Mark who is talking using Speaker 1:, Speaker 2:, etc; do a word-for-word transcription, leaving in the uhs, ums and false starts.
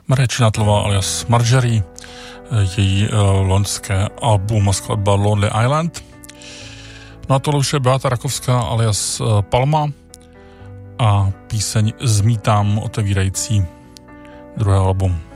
Speaker 1: Marie Činatlová alias Marjorie, její loňské album a skladba Lonely Island. No a tohle už je Beata Rakovská alias Palma a píseň Zmítám, otevírající druhé album.